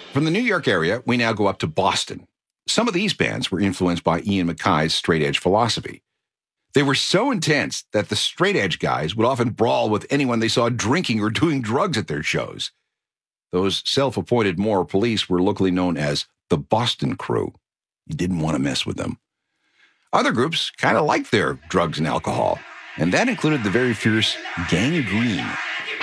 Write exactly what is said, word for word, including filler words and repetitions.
From the New York area, we now go up to Boston. Some of these bands were influenced by Ian MacKay's straight edge philosophy. They were so intense that the straight edge guys would often brawl with anyone they saw drinking or doing drugs at their shows. Those self-appointed moral police were locally known as the Boston Crew. You didn't want to mess with them. Other groups kind of liked their drugs and alcohol, and that included the very fierce Gang Green.